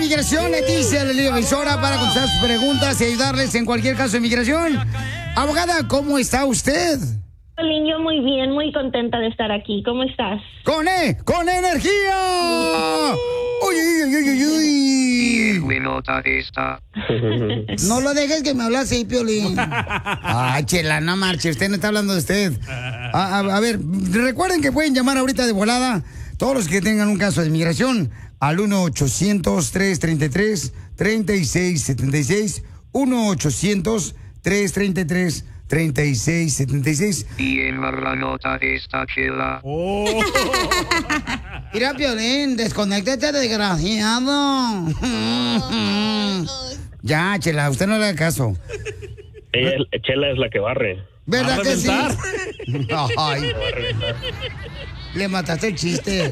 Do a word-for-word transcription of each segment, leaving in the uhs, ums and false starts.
Inmigración, Leticia, la emisora, para contestar sus preguntas y ayudarles en cualquier caso de inmigración. Abogada, ¿cómo está usted? Yo muy bien, muy contenta de estar aquí. ¿Cómo estás? ¡Con E! ¡Con energía! ¡Uy, uy, uy, uy, uy! Buenota esta. No lo dejes que me hable así, Piolín. Ay, chela, no marche, usted no está hablando de usted. A, a, a ver, recuerden que pueden llamar ahorita de volada todos los que tengan un caso de inmigración al uno ochocientos, tres treinta y tres, treinta y seis setenta y seis. uno ochocientos, tres treinta y tres, treinta y seis setenta y seis. Y en la nota esta chela. Oh. Mira, Piolín, desconéctate, desgraciado. Ya, Chela, usted no le da caso. Ella, Chela es la que barre. ¿Verdad que sí? Ay, le mataste el chiste.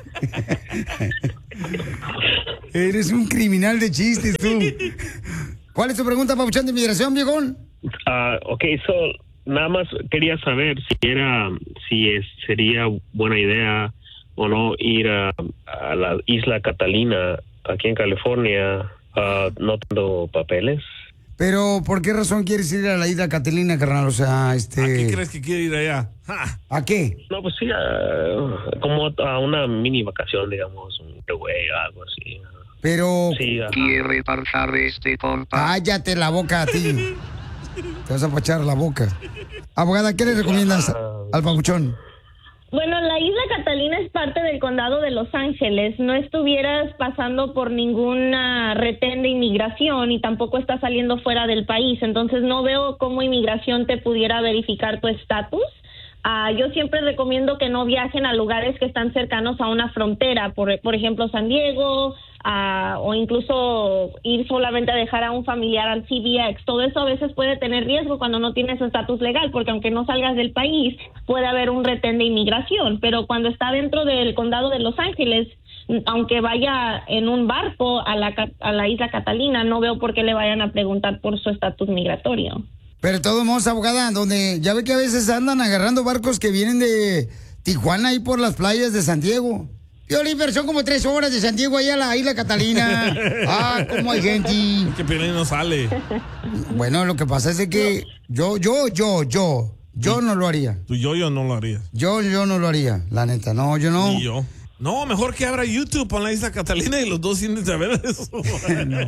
Eres un criminal de chistes, tú. ¿Cuál es tu pregunta, papuchón de inmigración, viejón? Uh, ok, so, nada más quería saber si era, si es, sería buena idea o no ir a, a la isla Catalina, aquí en California, uh, no tengo papeles. Pero, ¿por qué razón quieres ir a la isla Catalina, carnal? O sea, este... ¿A qué crees que quiere ir allá? ¡Ja! ¿A qué? No, pues sí, uh, como a una mini vacación, digamos, un getaway, algo así. Pero... Sí, uh, Quiere parchar este compa. Cállate la boca a ti. Te vas a pachar la boca. Abogada, ¿qué le recomiendas al papuchón? Bueno, la isla Catalina es parte del condado de Los Ángeles. No estuvieras pasando por ninguna retén de inmigración y tampoco estás saliendo fuera del país. Entonces no veo cómo inmigración te pudiera verificar tu estatus. Uh, yo siempre recomiendo que no viajen a lugares que están cercanos a una frontera, por, por ejemplo, San Diego, uh, o incluso ir solamente a dejar a un familiar al C B X. Todo eso a veces puede tener riesgo cuando no tienes estatus legal, porque aunque no salgas del país, puede haber un retén de inmigración. Pero cuando está dentro del condado de Los Ángeles, aunque vaya en un barco a la, a la isla Catalina, no veo por qué le vayan a preguntar por su estatus migratorio. Pero de todos modos, abogada, donde ya ve que a veces andan agarrando barcos que vienen de Tijuana y por las playas de San Diego. Y Oliver, son como tres horas de San Diego allá a la isla Catalina. Ah, cómo hay gente. Que Piolín no sale. Bueno, lo que pasa es de que yo, yo, yo, yo, yo no lo haría. Tú yo, yo no lo haría. Yo, yo no lo haría, la neta. No, yo no. Ni yo. No, mejor que abra YouTube con la isla Catalina y los dos sienten saber eso. No.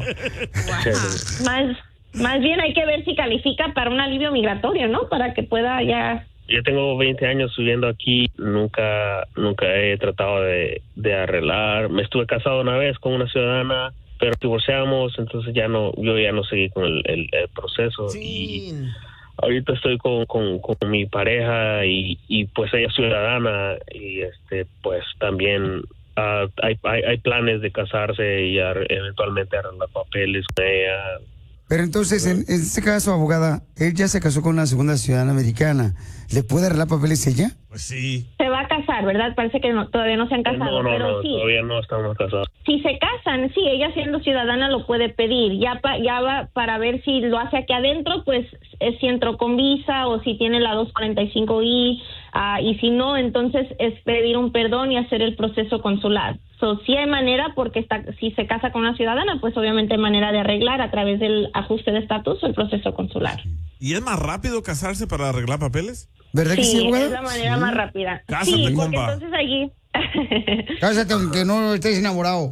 Wow. Más... Más bien hay que ver si califica para un alivio migratorio, ¿no? Para que pueda ya... Yo tengo veinte años viviendo aquí, nunca nunca he tratado de, de arreglar. Me estuve casado una vez con una ciudadana, pero divorciamos, entonces ya no, yo ya no seguí con el, el, el proceso. Sí. Y ahorita estoy con, con, con mi pareja y, y pues ella es ciudadana y este pues también... Uh, hay, hay, hay planes de casarse y ar- eventualmente arreglar papeles con ella. Pero entonces, en, en este caso, abogada, él ya se casó con una segunda ciudadana americana. ¿Le puede arreglar papeles ella? Pues sí. Se va a casar, ¿verdad? Parece que no, todavía no se han casado. No, no, pero no, sí. todavía no estamos casados. Si se casan, sí, ella siendo ciudadana lo puede pedir. Ya, pa, ya va para ver si lo hace aquí adentro, pues es si entró con visa o si tiene la dos cuarenta y cinco I. Uh, y si no, entonces es pedir un perdón y hacer el proceso consular. So, sí hay manera, porque está, si se casa con una ciudadana, pues obviamente hay manera de arreglar a través del ajuste de estatus o el proceso consular. ¿Y es más rápido casarse para arreglar papeles? ¿Verdad que sí, Sí, abogada? es la manera Sí. más rápida. Cásate, sí, porque compa. entonces allí... Cásate aunque no estés enamorado.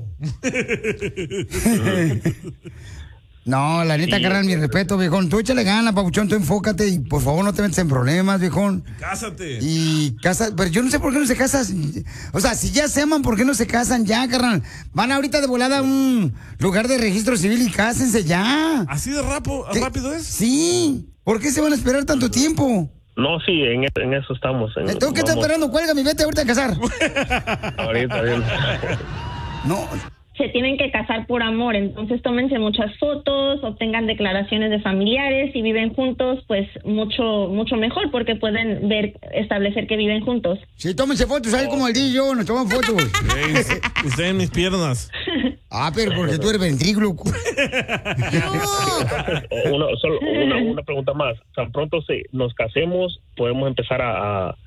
No, la neta, Sí. carnal, mi respeto, viejón. Tú échale ganas, papuchón, tú enfócate y por favor no te metas en problemas, viejón. Cásate. Y casa, pero yo no sé por qué no se casan. O sea, si ya se aman, ¿por qué no se casan ya, carnal? Van ahorita de volada a un lugar de registro civil y cásense ya. ¿Así de rapo, ¿Qué? rápido es? Sí. ¿Por qué se van a esperar tanto tiempo? No, sí, en, en eso estamos. En, ¿Tú qué estás vamos- esperando? Cuélgame y vete ahorita a casar. Ahorita bien. No. Se tienen que casar por amor, entonces tómense muchas fotos, obtengan declaraciones de familiares, si viven juntos, pues mucho mucho mejor, porque pueden ver, establecer que viven juntos. Sí, tómense fotos, ahí como el día y yo, nos toman fotos. Ey, usted en mis piernas. Ah, pero porque tú eres ventrículo. Una, solo una, una pregunta más. Tan pronto se, nos casemos, podemos empezar a, a,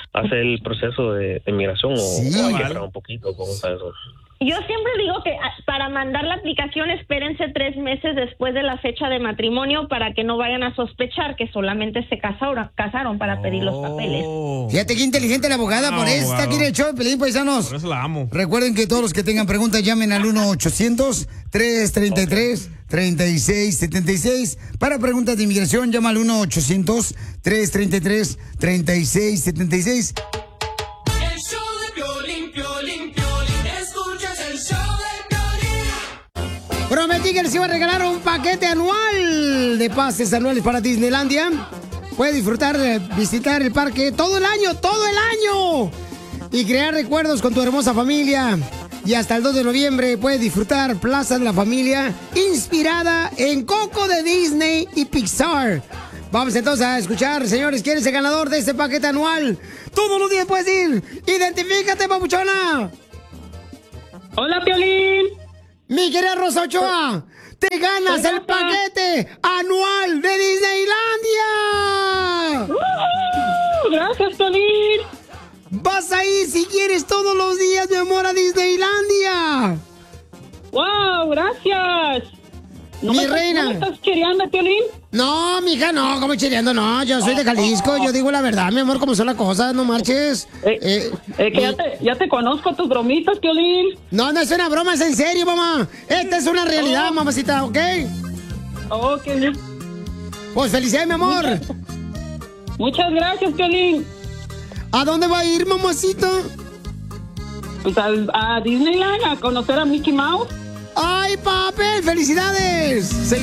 hacer el proceso de, de migración Sí. o, o hay que esperar un poquito? ¿Cómo está eso? Yo siempre digo que ah, para mandar la aplicación espérense tres meses después de la fecha de matrimonio para que no vayan a sospechar que solamente se casaron, casaron para pedir los papeles. Fíjate qué inteligente la abogada, Ah, por eso está abogado. aquí en el show de Pelín, paisanos. Por eso la amo. Recuerden que todos los que tengan preguntas llamen al uno ochocientos, tres treinta y tres, treinta y seis setenta y seis. Para preguntas de inmigración llama al uno ochocientos, tres treinta y tres, treinta y seis setenta y seis. El show de Piolín, Piolín, Piolín. Escuchas el show de Piolín. Prometí que les iba a regalar un paquete anual de pases anuales para Disneylandia. Puedes disfrutar de visitar el parque todo el año, todo el año. Y crear recuerdos con tu hermosa familia. Y hasta el dos de noviembre puedes disfrutar Plaza de la Familia, inspirada en Coco de Disney y Pixar. Vamos entonces a escuchar, señores, ¿quién es el ganador de este paquete anual? Todos los días puedes ir. Identifícate, papuchona. Hola, Piolín. Mi querida Rosa Ochoa, te ganas Soy el Rosa. paquete anual de Disneylandia. Uh, gracias, Piolín. Vas a ir si quieres todos los días, mi amor, a Disneylandia. Wow, gracias. ¿No Mi me, reina. ¿No me estás chireando, Piolín? No, mija, no, como chileando, no. Yo soy de Jalisco, yo digo la verdad, mi amor, como son las cosas, no marches. Eh, Eh, eh, que ya mi- te, ya te conozco tus bromitas, Piolín. No, no es una broma, es en serio, mamá. Esta es una realidad, Oh. mamacita, ¿ok? Ok. Pues felicidades, mi amor. Muchas gracias, Piolín. ¿A dónde va a ir, mamacita? Pues al- a Disneyland a conocer a Mickey Mouse. ¡Ay, papel! ¡Felicidades!